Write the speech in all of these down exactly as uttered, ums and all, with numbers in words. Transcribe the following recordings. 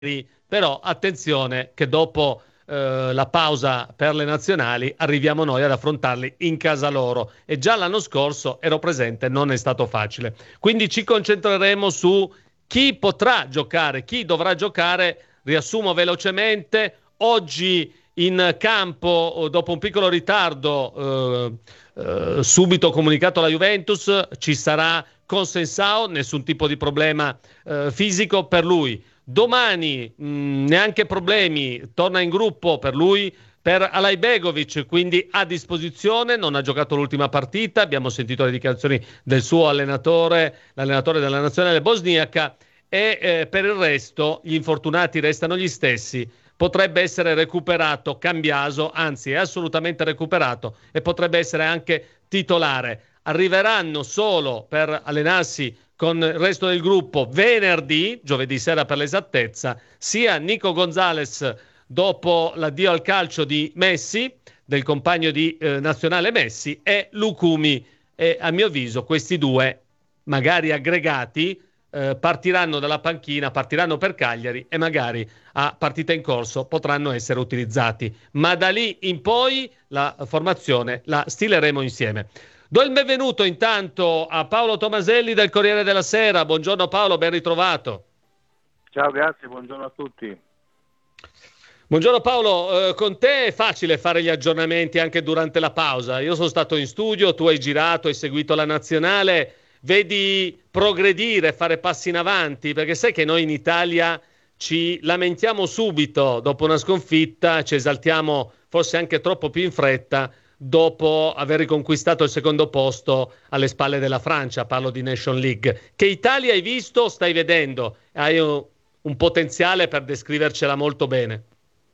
però attenzione che dopo eh, la pausa per le nazionali arriviamo noi ad affrontarli in casa loro e già l'anno scorso ero presente, non è stato facile. Quindi ci concentreremo su chi potrà giocare, chi dovrà giocare. Riassumo velocemente: oggi in campo, dopo un piccolo ritardo, eh, eh, subito comunicato alla Juventus, ci sarà Consensao, nessun tipo di problema eh, fisico per lui. Domani mh, neanche problemi, torna in gruppo per lui per Alajbegovic, quindi a disposizione, non ha giocato l'ultima partita, abbiamo sentito le dichiarazioni del suo allenatore, l'allenatore della nazionale bosniaca, e eh, per il resto gli infortunati restano gli stessi. Potrebbe essere recuperato Cambiaso, anzi è assolutamente recuperato e potrebbe essere anche titolare. Arriveranno solo per allenarsi con il resto del gruppo venerdì, giovedì sera per l'esattezza, sia Nico Gonzalez dopo l'addio al calcio di Messi, del compagno di eh, nazionale Messi, e Lucumi. E a mio avviso questi due, magari aggregati, eh, partiranno dalla panchina, partiranno per Cagliari e magari a partita in corso potranno essere utilizzati. Ma da lì in poi la formazione la stileremo insieme. Do il benvenuto intanto a Paolo Tomaselli del Corriere della Sera. Buongiorno Paolo, ben ritrovato. Ciao, grazie, buongiorno a tutti. Buongiorno Paolo, eh, con te è facile fare gli aggiornamenti anche durante la pausa. Io sono stato in studio, tu hai girato, hai seguito la nazionale, vedi progredire, fare passi in avanti, perché sai che noi in Italia ci lamentiamo subito dopo una sconfitta, ci esaltiamo forse anche troppo più in fretta dopo aver riconquistato il secondo posto alle spalle della Francia, parlo di Nation League. Che Italia hai visto, stai vedendo? Hai un, un potenziale per descrivercela molto bene.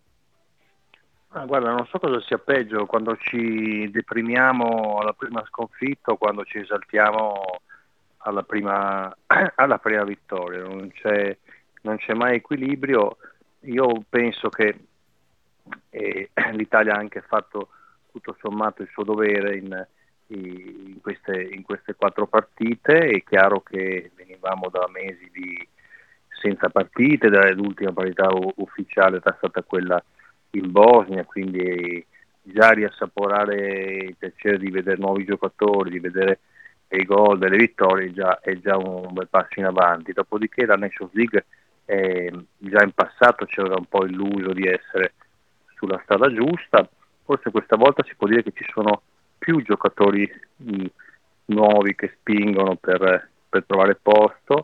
Ah, guarda, non so cosa sia peggio, quando ci deprimiamo alla prima sconfitta o quando ci esaltiamo alla prima, alla prima vittoria. Non c'è, non c'è mai equilibrio. Io penso che eh, l'Italia ha anche fatto tutto sommato il suo dovere in, in, queste, in queste quattro partite. È chiaro che venivamo da mesi di senza partite, l'ultima partita ufficiale era stata quella in Bosnia, quindi già riassaporare il piacere di vedere nuovi giocatori, di vedere i gol delle vittorie già, è già un bel passo in avanti. Dopodiché la Nations League eh, già in passato ci aveva un po' illuso di essere sulla strada giusta, forse questa volta si può dire che ci sono più giocatori mh, nuovi che spingono per, per trovare posto,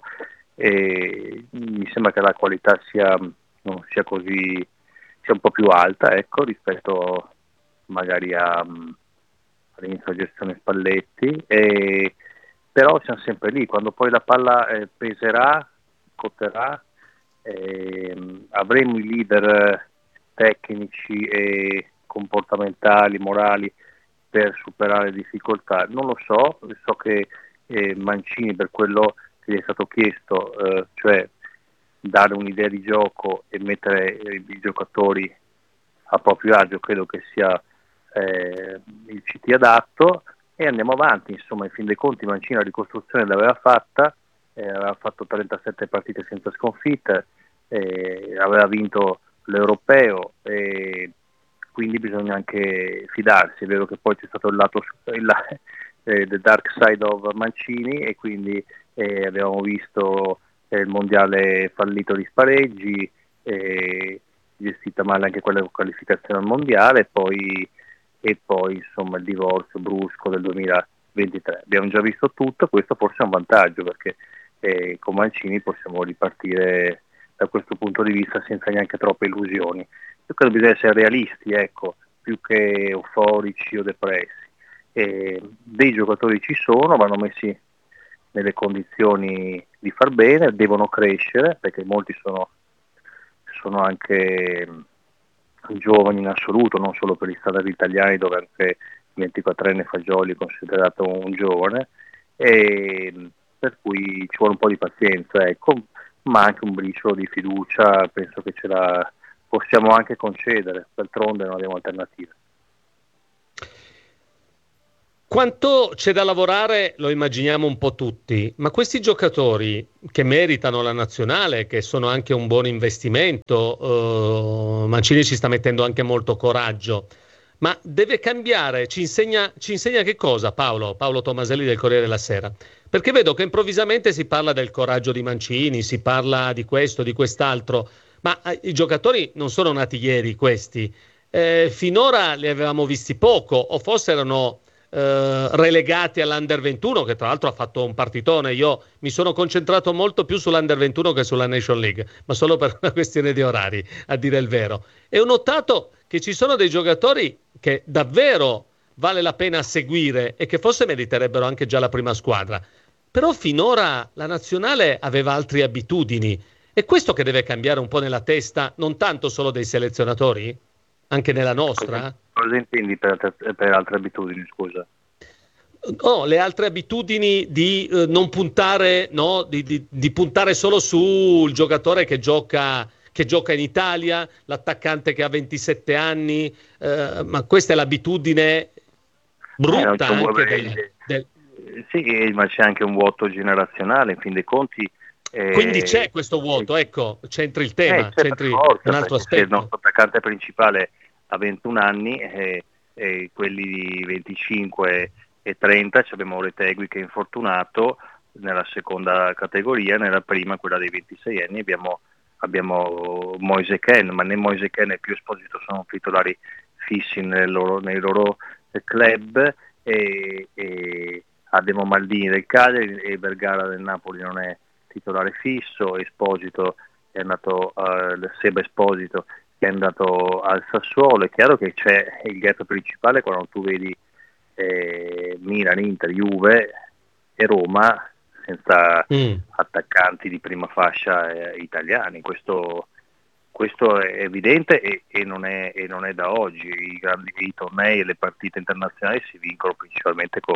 e mi sembra che la qualità sia, non sia così, sia un po' più alta, ecco, rispetto magari a, all'inizio della gestione Spalletti, e, però siamo sempre lì, quando poi la palla eh, peserà, cotterà, eh, avremo i leader tecnici e comportamentali, morali per superare le difficoltà. Non lo so, so che eh, Mancini, per quello che gli è stato chiesto, eh, cioè dare un'idea di gioco e mettere eh, i giocatori a proprio agio, credo che sia eh, il C T adatto, e andiamo avanti. Insomma, in fin dei conti Mancini la ricostruzione l'aveva fatta, eh, aveva fatto trentasette partite senza sconfitte, eh, aveva vinto l'Europeo, e quindi bisogna anche fidarsi. È vero che poi c'è stato il lato il, eh, the dark side of Mancini, e quindi eh, abbiamo visto eh, il mondiale fallito di spareggi, eh, gestita male anche quella qualificazione al mondiale, e poi, e poi insomma il divorzio brusco del duemilaventitré. Abbiamo già visto tutto, questo forse è un vantaggio, perché eh, con Mancini possiamo ripartire da questo punto di vista senza neanche troppe illusioni. Io credo che bisogna essere realisti, ecco, più che euforici o depressi. E dei giocatori ci sono, vanno messi nelle condizioni di far bene, devono crescere, perché molti sono, sono anche giovani in assoluto, non solo per gli standard italiani, dove anche il ventiquattrenne Fagioli è considerato un giovane, e per cui ci vuole un po' di pazienza, ecco, ma anche un briciolo di fiducia, penso che ce la possiamo anche concedere, d'altronde non abbiamo alternative. Quanto c'è da lavorare lo immaginiamo un po' tutti, ma questi giocatori che meritano la nazionale, che sono anche un buon investimento, eh, Mancini ci sta mettendo anche molto coraggio, ma deve cambiare, ci insegna, ci insegna che cosa Paolo? Paolo Tomaselli del Corriere della Sera? Perché vedo che improvvisamente si parla del coraggio di Mancini, si parla di questo, di quest'altro, ma eh, i giocatori non sono nati ieri questi, eh, finora li avevamo visti poco, o forse erano eh, relegati all'Under ventuno, che tra l'altro ha fatto un partitone. Io mi sono concentrato molto più sull'Under ventuno che sulla Nation League, ma solo per una questione di orari, a dire il vero. E ho notato che ci sono dei giocatori che davvero vale la pena seguire e che forse meriterebbero anche già la prima squadra. Però finora la nazionale aveva altre abitudini. È questo che deve cambiare un po' nella testa, non tanto solo dei selezionatori, anche nella nostra? Cosa intendi per, per altre abitudini, scusa? No, le altre abitudini di eh, non puntare, no, di, di, di puntare solo sul giocatore che gioca, che gioca in Italia, l'attaccante che ha ventisette anni, eh, ma questa è l'abitudine brutta eh, anche del, del... Sì, ma c'è anche un vuoto generazionale, in fin dei conti. Eh, Quindi c'è questo vuoto, ecco, c'entri il tema, eh, c'entri forza, un altro aspetto. Se il nostro attaccante principale ha ventuno anni e eh, eh, quelli di venticinque e trenta, abbiamo Retegui che è infortunato nella seconda categoria, nella prima, quella dei ventisei anni, abbiamo, abbiamo Moise Kean, ma né Moise Kean né più Esposito sono titolari fissi nel loro, nei loro club, e, e abbiamo Maldini del Cagliari e Vergara del Napoli non è titolare fisso, Esposito è andato, uh, Seba Esposito che è andato al Sassuolo. È chiaro che c'è il gap principale quando tu vedi eh, Milan, Inter, Juve e Roma senza mm. attaccanti di prima fascia eh, italiani. Questo, questo è evidente e, e, non è, e non è da oggi. I grandi i tornei e le partite internazionali si vincono principalmente con,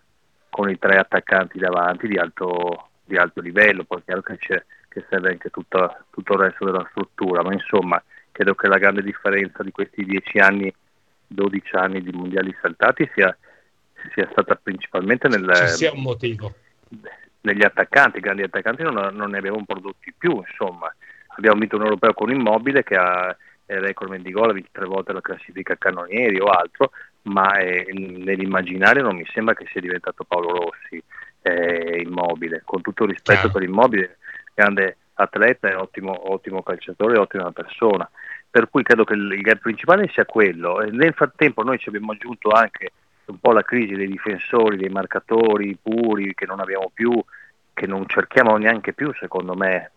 con i tre attaccanti davanti di alto, di alto livello. Poi è chiaro che, c'è, che serve anche tutta, tutto il resto della struttura, ma insomma credo che la grande differenza di questi dieci anni, dodici anni di mondiali saltati sia, sia stata principalmente nel, ci sia un motivo. negli attaccanti. Grandi attaccanti non, non ne abbiamo prodotti più, insomma. Abbiamo vinto un europeo con Immobile che ha il record di gol, ha vinto tre volte la classifica cannonieri o altro, ma è, nell'immaginario non mi sembra che sia diventato Paolo Rossi eh, Immobile. Con tutto il rispetto Ciao. per Immobile, grande atleta, è ottimo, ottimo calciatore, ottima persona, per cui credo che il gap principale sia quello. E nel frattempo noi ci abbiamo aggiunto anche un po' la crisi dei difensori, dei marcatori puri che non abbiamo più, che non cerchiamo neanche più secondo me,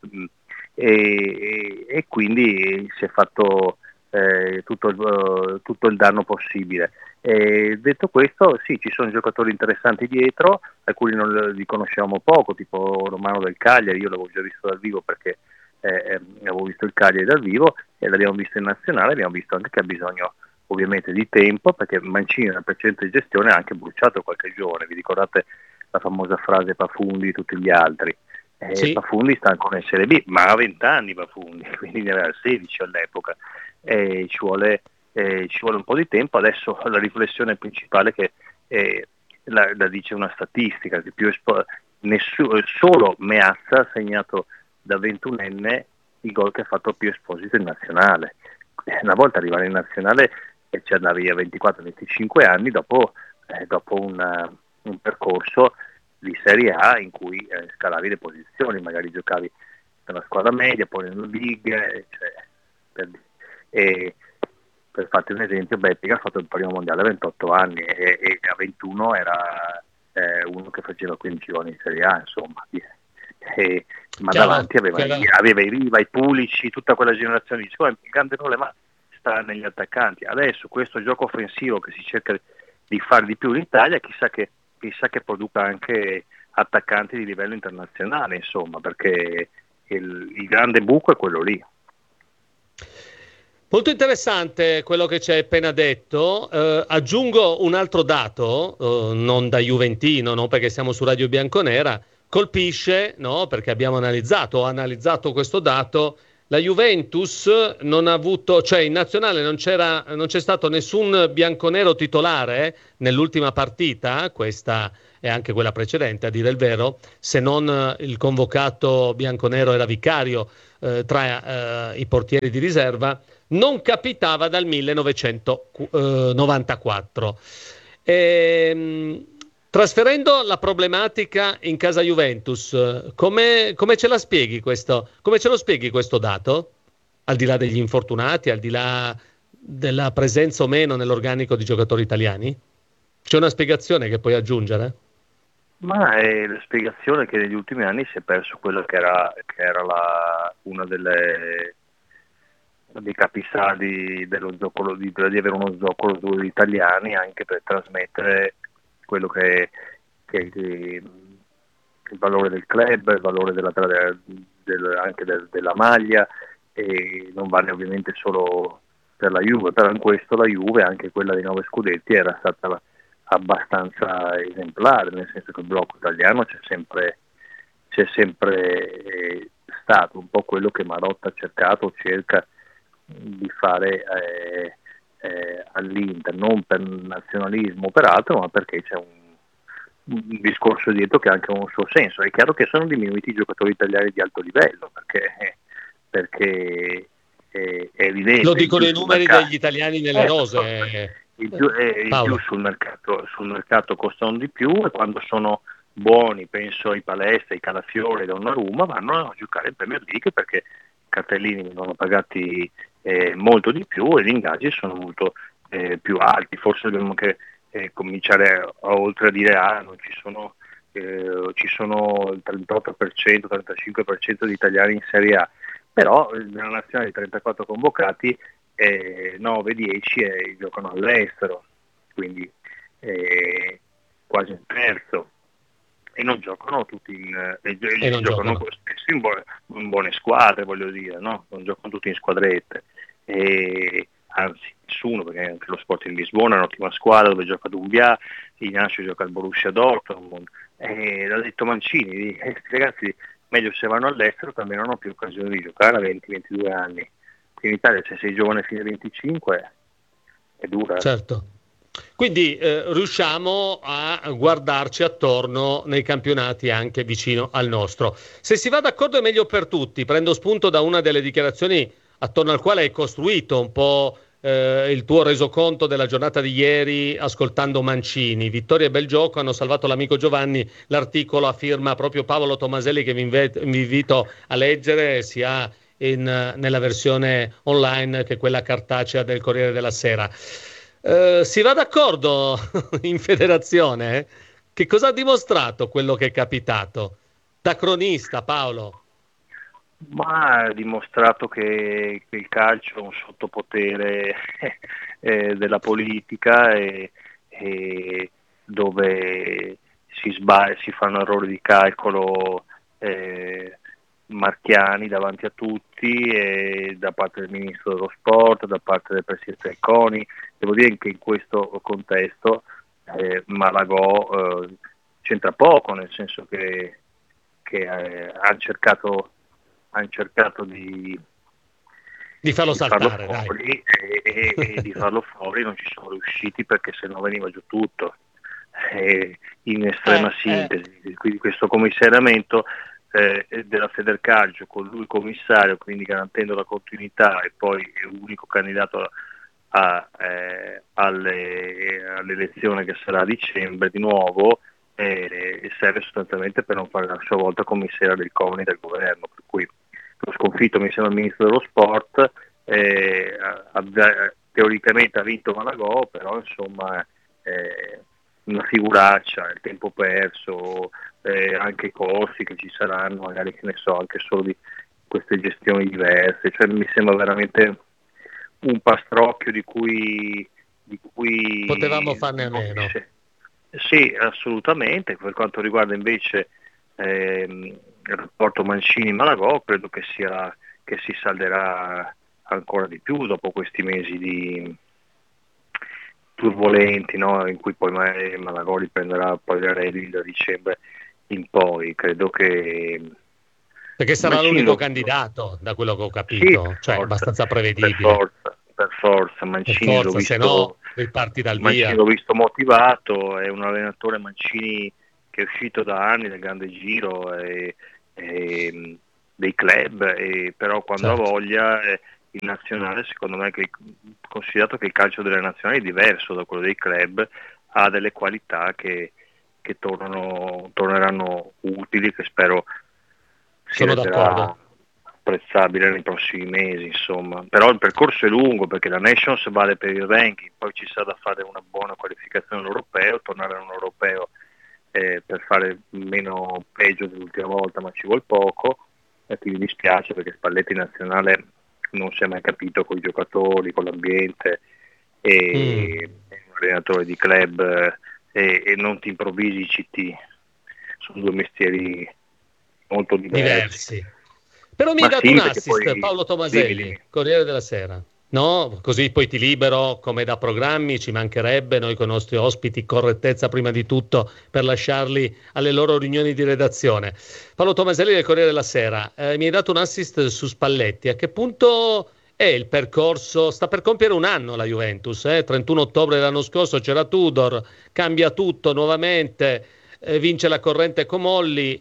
e, e, e quindi si è fatto eh, tutto, il, tutto il danno possibile. E detto questo, sì, ci sono giocatori interessanti dietro, alcuni non li conosciamo poco, tipo Romano del Cagliari. Io l'avevo già visto dal vivo perché eh, avevo visto il Cagliari dal vivo e l'abbiamo visto in nazionale. Abbiamo visto anche che ha bisogno ovviamente di tempo, perché Mancini nella precedente gestione ha anche bruciato qualche giovane. Vi ricordate la famosa frase Pafundi e tutti gli altri? Eh, sì. Pafundi sta ancora in Serie B, ma ha venti anni Pafundi, quindi ne aveva sedici all'epoca, e ci vuole Eh, ci vuole un po' di tempo. Adesso la riflessione principale che eh, la, la dice una statistica che più espo- nessuno, solo Meazza ha segnato da ventunenne il gol che ha fatto più Esposito in nazionale. Eh, una volta arrivare in nazionale e ci andavi a ventiquattro venticinque anni dopo, eh, dopo una, un percorso di Serie A in cui eh, scalavi le posizioni, magari giocavi nella squadra media, poi nella Big, eh, cioè, per, e per farti un esempio, Beppe ha fatto il primo mondiale a ventotto anni e, e a ventuno era eh, uno che faceva quindici gol in Serie A, insomma. E, ma chiaro, davanti aveva, aveva i Riva, i Pulici, tutta quella generazione. Diceva, il grande problema sta negli attaccanti. Adesso questo gioco offensivo che si cerca di fare di più in Italia, chissà che, chissà che produca anche attaccanti di livello internazionale, insomma, perché il, il grande buco è quello lì. Molto interessante quello che ci hai appena detto. Eh, aggiungo un altro dato, eh, non da juventino, no? Perché siamo su Radio Bianconera. Colpisce, no? Perché abbiamo analizzato, ho analizzato questo dato la Juventus non ha avuto, cioè in nazionale non c'era, non c'è stato nessun bianconero titolare nell'ultima partita, questa e anche quella precedente a dire il vero, se non il convocato bianconero era vicario eh, tra eh, i portieri di riserva, non capitava dal millenovecentonovantaquattro. Ehm, Trasferendo la problematica in casa Juventus, come, come ce la spieghi questo, come ce lo spieghi questo dato? Al di là degli infortunati, al di là della presenza o meno nell'organico di giocatori italiani? C'è una spiegazione che puoi aggiungere? Ma è la spiegazione che negli ultimi anni si è perso quello che era, che era la, una delle dei capisaldi dello zoccolo, di, di avere uno zoccolo degli italiani anche per trasmettere quello che è, che è il valore del club, il valore della, del, del, anche del, della maglia, e non vale ovviamente solo per la Juve, però in questo la Juve, anche quella dei nove scudetti, era stata abbastanza esemplare, nel senso che il blocco italiano c'è sempre, c'è sempre eh, stato un po' quello che Marotta ha cercato o cerca di fare eh, eh, all'Inter, non per nazionalismo peraltro, ma perché c'è un, un discorso dietro che ha anche un suo senso. È chiaro che sono diminuiti i giocatori italiani di alto livello, perché, perché è, è evidente. Lo dicono i numeri mercato. Degli italiani nelle eh, rose. Il più, eh, il più sul, mercato, sul mercato costano di più, e quando sono buoni, penso ai Palestra, ai Calafiore, Donnarumma, vanno a giocare in Premier League perché i cartellini vengono pagati eh, molto di più e gli ingaggi sono molto eh, più alti. Forse dobbiamo anche eh, cominciare a, a, oltre a dire ah, non ci sono, eh, ci sono il trentotto per cento, trentacinque per cento di italiani in Serie A, però nella nazionale di trentaquattro convocati eh, nove dieci eh, giocano all'estero, quindi eh, quasi un terzo, e non giocano tutti in, eh, e non giocano, giocano spesso in buone, in buone squadre, voglio dire, no? Non giocano tutti in squadrette, e, anzi nessuno, perché anche lo Sporting Lisbona è un'ottima squadra dove gioca Doumbia, Ignacio gioca al Borussia Dortmund, e l'ha detto Mancini, eh, ragazzi meglio se vanno all'estero che almeno hanno più occasioni di giocare a venti ventidue anni. Qui in Italia, se sei giovane fino ai venticinque è dura. Certo. Quindi eh, riusciamo a guardarci attorno nei campionati anche vicino al nostro. Se si va d'accordo è meglio per tutti. Prendo spunto da una delle dichiarazioni attorno al quale hai costruito un po' eh, il tuo resoconto della giornata di ieri ascoltando Mancini. Vittoria e bel gioco, hanno salvato l'amico Giovanni. L'articolo a firma proprio Paolo Tomaselli, che vi, inve- vi invito a leggere sia in, nella versione online che quella cartacea del Corriere della Sera. Uh, si va d'accordo in federazione? Eh? Che cosa ha dimostrato quello che è capitato? Da cronista, Paolo. Ma ha dimostrato che, che il calcio è un sottopotere eh, della politica, e, e dove si sbaglia, si fanno errori di calcolo eh, marchiani davanti a tutti, e da parte del ministro dello sport, da parte del presidente del CONI. Devo dire che in questo contesto eh, Malagò eh, c'entra poco, nel senso che, che eh, ha cercato, ha cercato di, di farlo di farlo farlo fuori, e, e, e di farlo fuori non ci sono riusciti, perché se no veniva giù tutto. Eh, in estrema eh, sintesi, eh. quindi questo commissariamento eh, della Federcalcio, con lui commissario, quindi garantendo la continuità, e poi è l'unico candidato a A, eh, alle, all'elezione che sarà a dicembre di nuovo, eh, serve sostanzialmente per non fare a sua volta commissaria del CONI del governo, per cui lo sconfitto mi sembra il ministro dello sport, eh, ha, ha, teoricamente ha vinto Malagò, però insomma eh, una figuraccia, il tempo perso, eh, anche i costi che ci saranno, magari, che ne so, anche solo di queste gestioni diverse, cioè mi sembra veramente un pastrocchio di cui, di cui potevamo farne a meno. Sì, assolutamente. Per quanto riguarda invece ehm, il rapporto Mancini-Malagò, credo che sia che si salderà ancora di più dopo questi mesi di turbolenti, no? In cui poi Malagò riprenderà poi le redini da dicembre in poi. Credo che Perché sarà Mancini l'unico lo- candidato, da quello che ho Sì, capito, per cioè forza, abbastanza per prevedibile. forza, per forza. Per Mancini l'ho forza, se no visto, riparti dal Mancini via. l'ho visto motivato, è un allenatore Mancini che è uscito da anni dal grande giro e, e, dei club, e, però quando ha Certo. voglia eh, il nazionale, secondo me, che, considerato che il calcio delle nazionali è diverso da quello dei club, ha delle qualità che, che tornano, torneranno utili, che spero si Sono renderà d'accordo. apprezzabile nei prossimi mesi, insomma. Però il percorso è lungo perché la Nations vale per il ranking, poi ci sarà da fare una buona qualificazione all'europeo, tornare a un europeo eh, per fare meno peggio dell'ultima volta, ma ci vuole poco, e quindi mi dispiace perché Spalletti nazionale non si è mai capito con i giocatori, con l'ambiente, Mm, e è un allenatore di club eh, e, e non ti improvvisi i C T, sono due mestieri molto diversi. diversi. Però mi hai Ma dato un sì, perché assist, poi Paolo dimmi, Tomaselli, dimmi. Corriere della Sera. No, così poi ti libero come da programmi, ci mancherebbe, noi con i nostri ospiti, correttezza prima di tutto per lasciarli alle loro riunioni di redazione. Paolo Tomaselli del Corriere della Sera, eh, mi hai dato un assist su Spalletti, a che punto è il percorso? Sta per compiere un anno la Juventus, eh? trentuno ottobre dell'anno scorso c'era Tudor, cambia tutto nuovamente, eh, vince la corrente Comolli,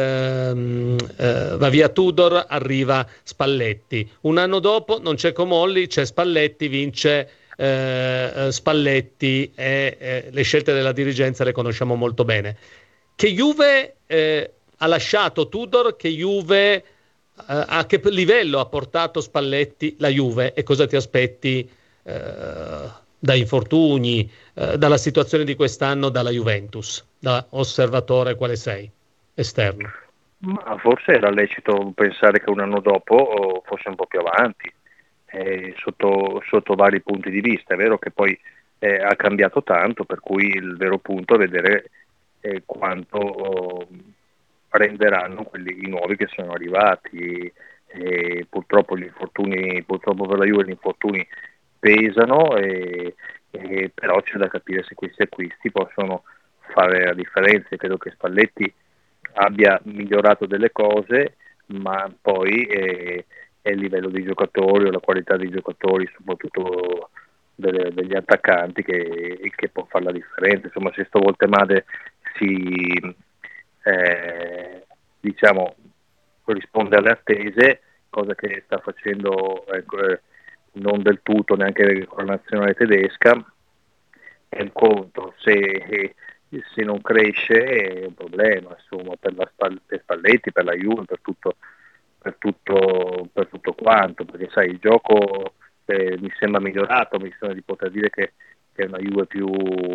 ehm, eh, va via Tudor, arriva Spalletti. Un anno dopo non c'è Comolli, c'è Spalletti, vince eh, eh, Spalletti e eh, le scelte della dirigenza le conosciamo molto bene. Che Juve eh, ha lasciato Tudor, che Juve, eh, a che livello ha portato Spalletti la Juve e cosa ti aspetti eh, da infortuni, eh, dalla situazione di quest'anno dalla Juventus, da osservatore quale sei, esterno. Ma forse era lecito pensare che un anno dopo oh, fosse un po' più avanti, eh, sotto, sotto vari punti di vista. È vero che poi eh, ha cambiato tanto, per cui il vero punto è vedere eh, quanto oh, renderanno quelli i nuovi che sono arrivati. E purtroppo gli infortuni, purtroppo per la Juve gli infortuni pesano, e, e però c'è da capire se questi acquisti possono fare la differenza. Credo che Spalletti abbia migliorato delle cose, ma poi è, è il livello dei giocatori o la qualità dei giocatori, soprattutto delle, degli attaccanti, che, che può fare la differenza. Insomma, se sto Voltemade si eh, diciamo corrisponde alle attese, cosa che sta facendo ecco, eh, non del tutto neanche con la nazionale tedesca, è un conto. Se, se non cresce è un problema, insomma, per, la, per Spalletti, per la Juve, per tutto, per tutto, per tutto quanto, perché sai, il gioco eh, mi sembra migliorato, mi sembra di poter dire che, che è una Juve più,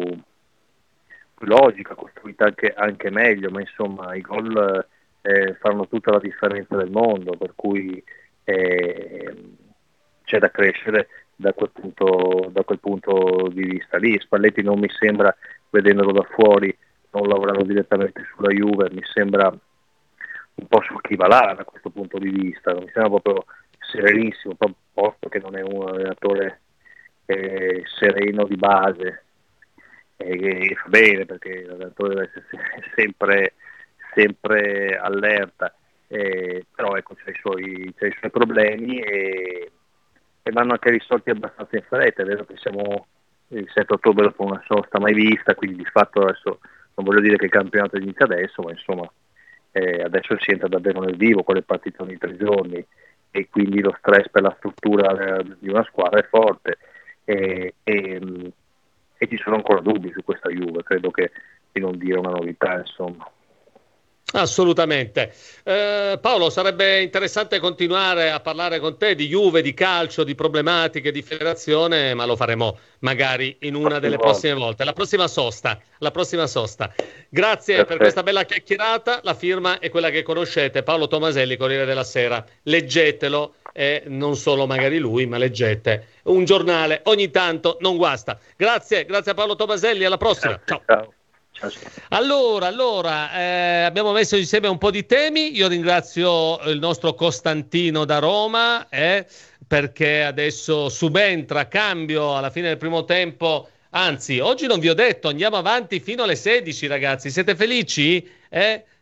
più logica, costruita anche, anche meglio, ma insomma i gol eh, fanno tutta la differenza del mondo, per cui eh, c'è da crescere da quel punto, da quel punto di vista lì. Spalletti non mi sembra, vedendolo da fuori, non lavorando direttamente sulla Juve, mi sembra un po' su chi va là da questo punto di vista, mi sembra proprio serenissimo, posto che non è un allenatore eh, sereno di base, e che fa bene perché l'allenatore deve essere sempre, sempre allerta, eh, però ecco c'è i suoi, c'è i suoi problemi e, e vanno anche risolti abbastanza in fretta. È vero che siamo il sette ottobre dopo una sosta mai vista, quindi di fatto adesso non voglio dire che il campionato inizia adesso, ma insomma eh, adesso si entra davvero nel vivo con le partite ogni tre giorni, e quindi lo stress per la struttura eh, di una squadra è forte, e, e, e ci sono ancora dubbi su questa Juve, credo che di non dire una novità, insomma. Assolutamente. Eh, Paolo, sarebbe interessante continuare a parlare con te di Juve, di calcio, di problematiche di federazione, ma lo faremo magari in una Prossime delle volte. prossime volte. La prossima sosta, la prossima sosta. Grazie per questa Perfetto. bella chiacchierata. La firma è quella che conoscete, Paolo Tomaselli, Corriere della Sera. Leggetelo e non solo magari lui, ma leggete un giornale ogni tanto, non guasta. Grazie, grazie a Paolo Tomaselli, alla prossima. Grazie, Ciao. ciao. Ciao, ciao. Allora, allora eh, abbiamo messo insieme un po' di temi. Io ringrazio il nostro Costantino da Roma eh, perché adesso subentra, cambio alla fine del primo tempo. Anzi, oggi non vi ho detto, andiamo avanti fino alle sedici, ragazzi. Siete felici? Eh?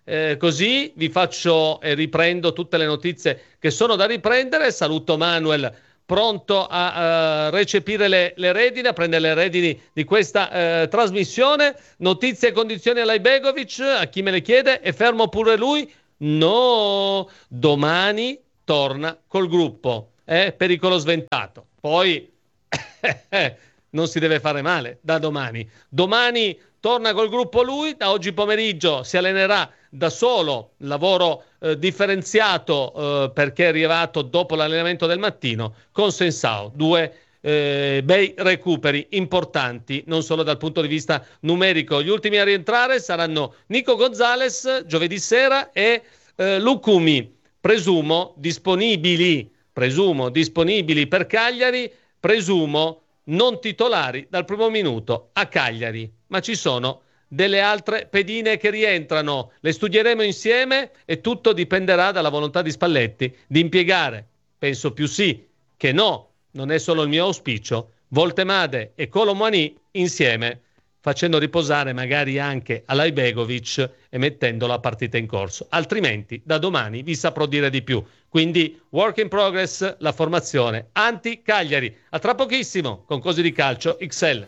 eh, così vi faccio e eh, riprendo tutte le notizie che sono da riprendere. Saluto Manuel, pronto a uh, recepire le, le redini, a prendere le redini di questa uh, trasmissione. Notizie e condizioni all'Ibegovic, a chi me le chiede, e fermo pure lui. No, domani torna col gruppo, eh? Pericolo sventato. Poi non si deve fare male da domani. Domani torna col gruppo lui, da oggi pomeriggio si allenerà da solo, lavoro eh, differenziato eh, perché è arrivato dopo l'allenamento del mattino con Sensao. Due eh, bei recuperi importanti, non solo dal punto di vista numerico. Gli ultimi a rientrare saranno Nico Gonzalez giovedì sera e eh, Lukumi, presumo disponibili, presumo disponibili per Cagliari, presumo non titolari dal primo minuto a Cagliari, ma ci sono delle altre pedine che rientrano, le studieremo insieme e tutto dipenderà dalla volontà di Spalletti di impiegare, penso più sì che no, non è solo il mio auspicio, Voltemade e Kolo Muani insieme, facendo riposare magari anche Alaibegovic e mettendo la partita in corso, altrimenti da domani vi saprò dire di più. Quindi work in progress, la formazione anti-Cagliari. A tra pochissimo con Cose di Calcio X L.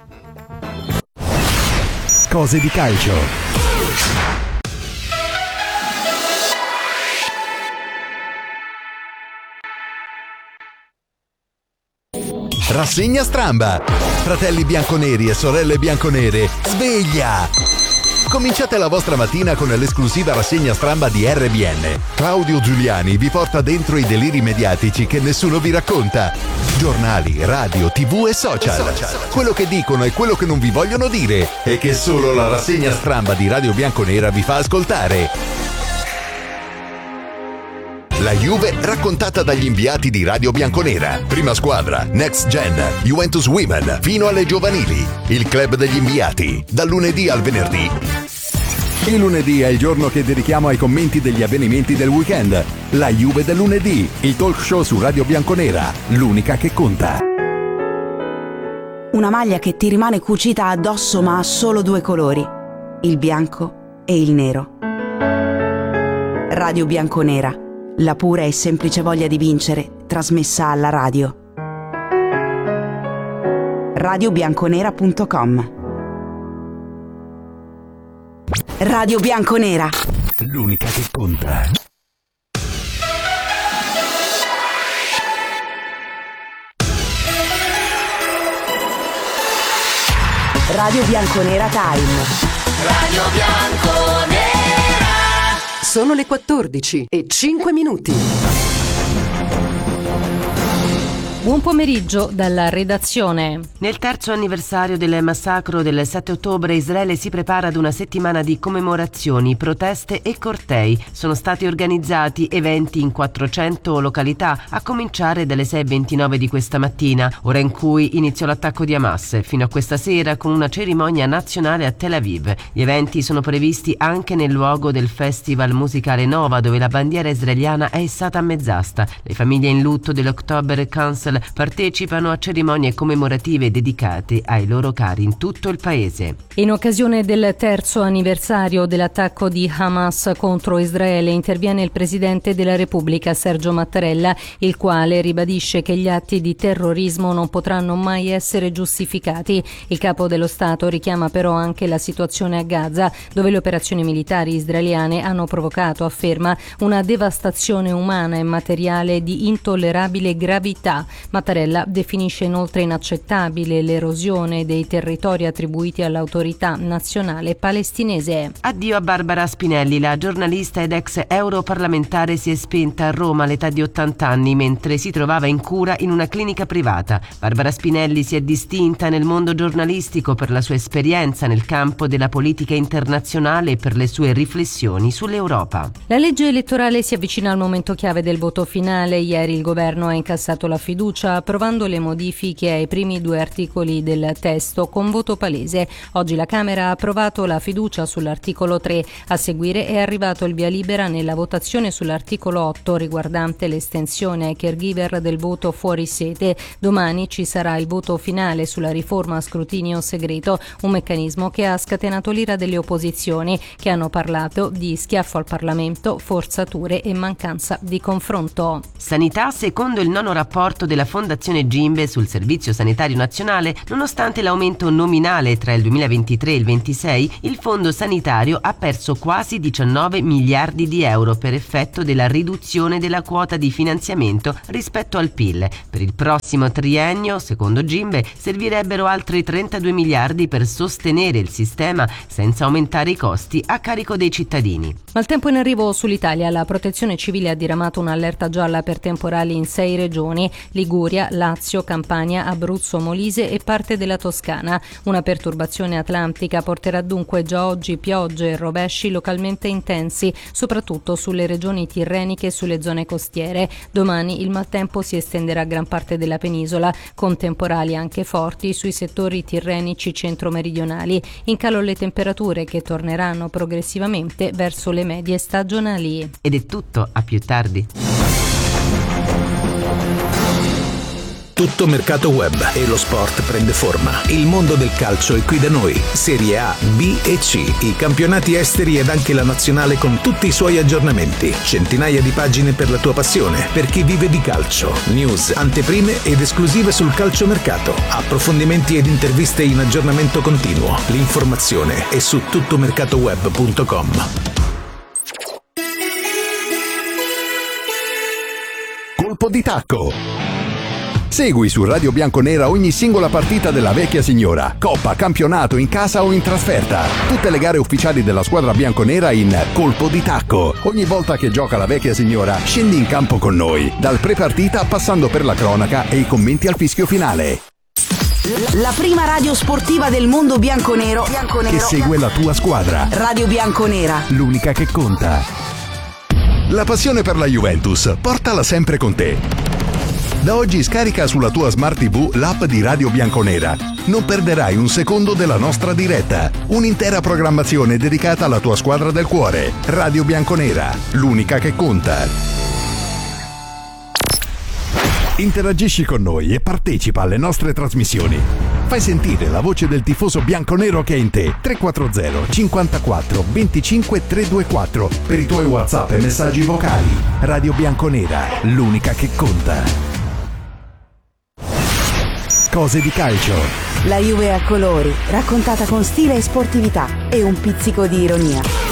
Cose di Calcio. Rassegna Stramba. Fratelli bianconeri e sorelle bianconere, sveglia! Cominciate la vostra mattina con l'esclusiva rassegna Stramba di R B N. Claudio Giuliani vi porta dentro i deliri mediatici che nessuno vi racconta. Giornali, radio, tv e social. Quello che dicono e quello che non vi vogliono dire e che solo la rassegna Stramba di Radio Bianconera vi fa ascoltare. La Juve raccontata dagli inviati di Radio Bianconera. Prima squadra, Next Gen, Juventus Women, fino alle giovanili. Il club degli inviati, dal lunedì al venerdì. Il lunedì è il giorno che dedichiamo ai commenti degli avvenimenti del weekend. La Juve del lunedì, il talk show su Radio Bianconera, l'unica che conta. Una maglia che ti rimane cucita addosso ma ha solo due colori, il bianco e il nero. Radio Bianconera, la pura e semplice voglia di vincere, trasmessa alla radio. radio bianconera punto com. Radio Bianconera, l'unica che conta. Radio Bianconera Time. Radio Bianconera. Sono le quattordici e cinque minuti. Buon pomeriggio dalla redazione. Nel terzo anniversario del massacro del sette ottobre, Israele si prepara ad una settimana di commemorazioni, proteste e cortei. Sono stati organizzati eventi in quattrocento località, a cominciare dalle sei e ventinove di questa mattina, ora in cui iniziò l'attacco di Hamas, fino a questa sera con una cerimonia nazionale a Tel Aviv. Gli eventi sono previsti anche nel luogo del festival musicale Nova, dove la bandiera israeliana è issata a mezz'asta. Le famiglie in lutto dell'October Council partecipano a cerimonie commemorative dedicate ai loro cari in tutto il paese. In occasione del terzo anniversario dell'attacco di Hamas contro Israele interviene il Presidente della Repubblica Sergio Mattarella, il quale ribadisce che gli atti di terrorismo non potranno mai essere giustificati. Il capo dello Stato richiama però anche la situazione a Gaza, dove le operazioni militari israeliane hanno provocato, afferma, una devastazione umana e materiale di intollerabile gravità. Mattarella definisce inoltre inaccettabile l'erosione dei territori attribuiti all'autorità nazionale palestinese. Addio a Barbara Spinelli, la giornalista ed ex europarlamentare si è spenta a Roma all'età di ottanta anni mentre si trovava in cura in una clinica privata. Barbara Spinelli si è distinta nel mondo giornalistico per la sua esperienza nel campo della politica internazionale e per le sue riflessioni sull'Europa. La legge elettorale si avvicina al momento chiave del voto finale. Ieri il governo ha incassato la fiducia fiducia approvando le modifiche ai primi due articoli del testo con voto palese. Oggi la Camera ha approvato la fiducia sull'articolo tre. A seguire è arrivato il via libera nella votazione sull'articolo otto riguardante l'estensione ai caregiver del voto fuori sede. Domani ci sarà il voto finale sulla riforma a scrutinio segreto, un meccanismo che ha scatenato l'ira delle opposizioni, che hanno parlato di schiaffo al Parlamento, forzature e mancanza di confronto. Sanità, secondo il nono rapporto della Fondazione Gimbe sul Servizio Sanitario Nazionale, nonostante l'aumento nominale tra il duemilaventitré e il ventisei, il Fondo Sanitario ha perso quasi diciannove miliardi di euro per effetto della riduzione della quota di finanziamento rispetto al P I L. Per il prossimo triennio, secondo Gimbe, servirebbero altri trentadue miliardi per sostenere il sistema senza aumentare i costi a carico dei cittadini. Maltempo in arrivo sull'Italia. La Protezione Civile ha diramato un'allerta gialla per temporali in sei regioni: Liguria, Lazio, Campania, Abruzzo, Molise e parte della Toscana. Una perturbazione atlantica porterà dunque già oggi piogge e rovesci localmente intensi, soprattutto sulle regioni tirreniche e sulle zone costiere. Domani il maltempo si estenderà a gran parte della penisola, con temporali anche forti sui settori tirrenici centro-meridionali. In calo le temperature, che torneranno progressivamente verso le medie stagionali. Ed è tutto, a più tardi. Tutto mercato web e lo sport prende forma. Il mondo del calcio è qui da noi. Serie A, B e C, i campionati esteri ed anche la nazionale con tutti i suoi aggiornamenti. Centinaia di pagine per la tua passione, per chi vive di calcio. News, anteprime ed esclusive sul calciomercato. Approfondimenti ed interviste in aggiornamento continuo. L'informazione è su tuttomercatoweb punto com. Colpo di tacco. Segui su Radio Bianconera ogni singola partita della vecchia signora, coppa, campionato, in casa o in trasferta. Tutte le gare ufficiali della squadra bianconera in Colpo di tacco. Ogni volta che gioca la vecchia signora, scendi in campo con noi, dal pre-partita passando per la cronaca e i commenti al fischio finale. La prima radio sportiva del mondo bianconero, bianconero che segue la tua squadra. Radio Bianconera, l'unica che conta. La passione per la Juventus, portala sempre con te. Da oggi scarica sulla tua Smart tivù l'app di Radio Bianconera. Non perderai un secondo della nostra diretta. Un'intera programmazione dedicata alla tua squadra del cuore. Radio Bianconera, l'unica che conta. Interagisci con noi e partecipa alle nostre trasmissioni. Fai sentire la voce del tifoso bianconero che è in te. tre quattro zero cinquantaquattro venticinque trecentoventiquattro per i tuoi WhatsApp e messaggi vocali. Radio Bianconera, l'unica che conta. Cose di calcio. La Juve a colori, raccontata con stile e sportività e un pizzico di ironia.